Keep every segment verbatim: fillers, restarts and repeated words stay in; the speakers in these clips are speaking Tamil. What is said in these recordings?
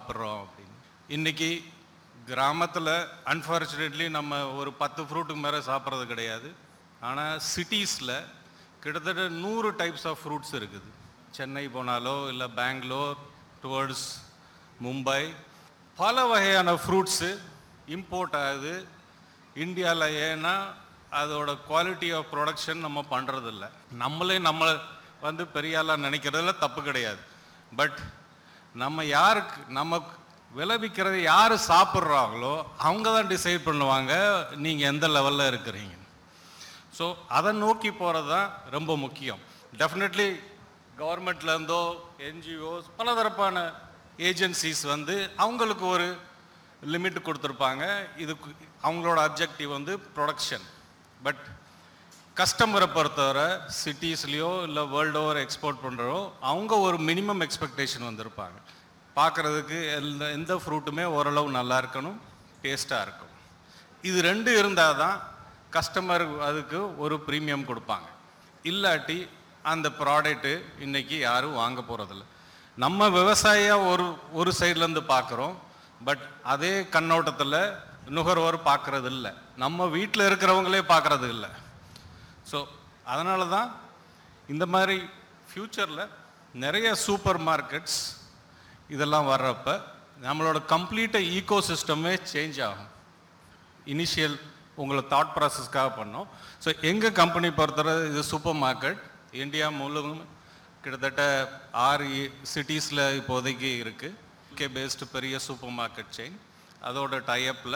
சாப்பிட்றோம் அப்படின்னு. இன்றைக்கி கிராமத்தில் அன்ஃபார்ச்சுனேட்லி நம்ம ஒரு பத்து ஃப்ரூட்டுக்கு மேலே சாப்பிட்றது கிடையாது. ஆனால் சிட்டிஸில் கிட்டத்தட்ட நூறு டைப்ஸ் ஆஃப் ஃப்ரூட்ஸ் இருக்குது. சென்னை போனாலோ இல்லை பெங்களூர் டுவர்ட்ஸ் மும்பை பல வகையான ஃப்ரூட்ஸு இம்போர்ட் ஆகுது இந்தியாவில். ஏன்னா அதோட குவாலிட்டி ஆஃப் ப்ரொடக்ஷன் நம்ம பண்ணுறதில்ல. நம்மளே நம்ம வந்து பெரியாலாம் நினைக்கிறதுல தப்பு கிடையாது. பட் நம்ம யாருக்கு நம்ம விளைவிக்கிறத யார் சாப்பிட்றாங்களோ அவங்க தான் டிசைட் பண்ணுவாங்க நீங்கள் எந்த லெவலில் இருக்கிறீங்க. ஸோ அதை நோக்கி போகிறது தான் ரொம்ப முக்கியம். டெஃபினெட்லி கவர்மெண்ட்லேருந்தோ என்ஜிஓஸ் பலதரப்பான ஏஜென்சிஸ் வந்து அவங்களுக்கு ஒரு லிமிட் கொடுத்துருப்பாங்க. இதுக்கு அவங்களோட அப்ஜெக்டிவ் வந்து ப்ரொடக்ஷன். பட் கஸ்டமரை பொறுத்தவரை சிட்டிஸ்லேயோ இல்லை வேர்ல்டு ஓவர் எக்ஸ்போர்ட் பண்ணுறோ அவங்க ஒரு மினிமம் எக்ஸ்பெக்டேஷன் வந்திருப்பாங்க. பார்க்குறதுக்கு எந்த எந்த ஃப்ரூட்டுமே ஓரளவு நல்லா இருக்கணும், டேஸ்ட்டாக இருக்கும். இது ரெண்டு இருந்தால் தான் கஸ்டமர் அதுக்கு ஒரு ப்ரீமியம் கொடுப்பாங்க. இல்லாட்டி அந்த ப்ராடக்ட்டு இன்றைக்கி யாரும் வாங்க போகிறதில்ல. நம்ம விவசாயியாக ஒரு ஒரு சைட்லேருந்து பார்க்குறோம். பட் அதே கண்ணோட்டத்தில் நுகர்வோர் பார்க்குறது இல்லை, நம்ம வீட்டில் இருக்கிறவங்களே பார்க்குறது இல்லை. ஸோ அதனால தான் இந்த மாதிரி ஃப்யூச்சரில் நிறைய சூப்பர் மார்க்கெட்ஸ் இதெல்லாம் வர்றப்ப நம்மளோட கம்ப்ளீட்டாக ஈகோ சிஸ்டமே சேஞ்ச் ஆகும். இனிஷியல் உங்களை தாட் ப்ராசஸ்க்காக பண்ணோம். ஸோ எங்கள் கம்பெனி பொறுத்தவரை இது சூப்பர் மார்க்கெட் இந்தியா முழுவதும் கிட்டத்தட்ட ஆறு சிட்டிஸில் இப்போதைக்கு இருக்குது. யூகே பேஸ்டு பெரிய சூப்பர் மார்க்கெட் செயின். அதோட டைஅப்பில்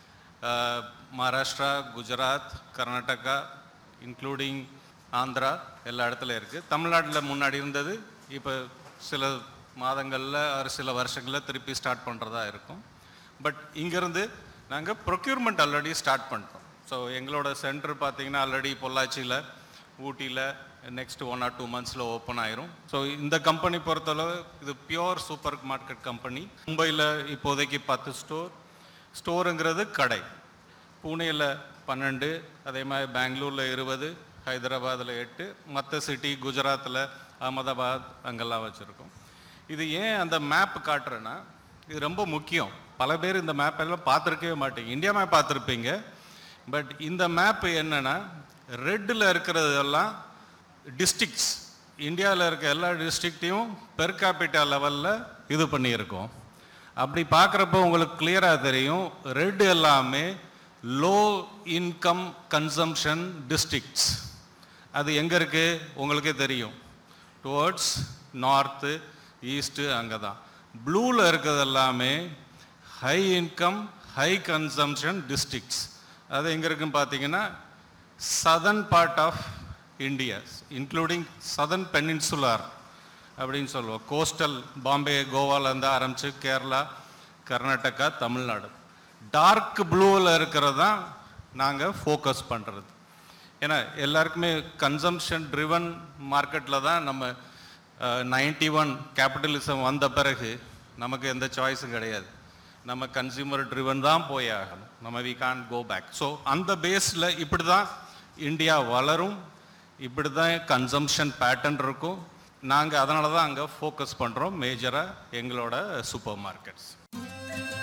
மகாராஷ்டிரா, குஜராத், கர்நாடகா இன்க்ளூடிங் ஆந்திரா எல்லா இடத்துல இருக்குது. தமிழ்நாட்டில் முன்னாடி இருந்தது, இப்போ சில மாதங்களில் ஒரு சில வருஷங்களில் திருப்பி ஸ்டார்ட் பண்ணுறதா இருக்கும். பட் இங்கேருந்து நாங்கள் ப்ரொக்யூர்மெண்ட் ஆல்ரெடி ஸ்டார்ட் பண்ணிட்டோம். ஸோ எங்களோட சென்டர் பார்த்திங்கன்னா ஆல்ரெடி பொள்ளாச்சியில், ஊட்டியில் next one R two மந்த்ஸில் open ஆயிரும். ஸோ இந்த கம்பெனி பொறுத்தளவு இது பியோர் சூப்பர் மார்க்கெட் கம்பெனி. மும்பையில் இப்போதைக்கு பத்து ஸ்டோர். ஸ்டோருங்கிறது கடை. பூனேயில் பன்னெண்டு, அதே மாதிரி பெங்களூரில் இருபது, ஹைதராபாத்தில் எட்டு, மற்ற சிட்டி குஜராத்தில் அகமதாபாத் அங்கெல்லாம் வச்சுருக்கோம். இது ஏன் அந்த மேப் காட்டுறேன்னா இது ரொம்ப முக்கியம். பல பேர் இந்த மேப் எல்லாம் பார்த்துருக்கவே மாட்டீங்க. இந்தியா மேப் பார்த்துருப்பீங்க. பட் இந்த மேப்பு என்னென்னா ரெட்டில் இருக்கிறதெல்லாம் டிஸ்ட்ரிக்ட்ஸ். இந்தியாவில் இருக்க எல்லா டிஸ்ட்ரிக்டையும் பெர் கேபிட்டா லெவலில் இது பண்ணியிருக்கோம். அப்படி பார்க்குறப்போ உங்களுக்கு கிளியராக தெரியும், ரெட் எல்லாமே லோ இன்கம் கன்சம்ஷன் டிஸ்ட்ரிக்ட்ஸ். அது எங்கே இருக்குது உங்களுக்கே தெரியும், டுவர்ட்ஸ் நார்த்து ஈஸ்ட்டு அங்கே தான். ப்ளூவில் இருக்கிறது எல்லாமே high income high consumption districts. அது எங்கே இருக்குன்னு பார்த்தீங்கன்னா southern part of India including southern peninsular அப்படின்னு சொல்லுவோம். கோஸ்டல் பாம்பே கோவாலேருந்து ஆரம்பித்து கேரளா, கர்நாடகா, தமிழ்நாடு. டார்க் ப்ளூவில் இருக்கிறது தான் நாங்கள் ஃபோக்கஸ் பண்ணுறது. ஏன்னா எல்லாருக்குமே கன்சம்ஷன் ட்ரிவன் மார்க்கெட்டில் தான் நம்ம நைன்டி ஒன் கேபிட்டலிசம் வந்த பிறகு நமக்கு எந்த சாய்ஸும் கிடையாது. நம்ம கன்சியூமர் ட்ரிவன் தான் போய் ஆகணும். நம்ம we Khan go back. So அந்த பேஸில் இப்படி தான் இந்தியா வளரும், இப்படி தான் கன்சம்ஷன் பேட்டர்ன் இருக்கும். நாங்கள் அதனால தான் அங்கே ஃபோக்கஸ் பண்ணுறோம் மேஜராக எங்களோட சூப்பர் மார்க்கெட்ஸ்.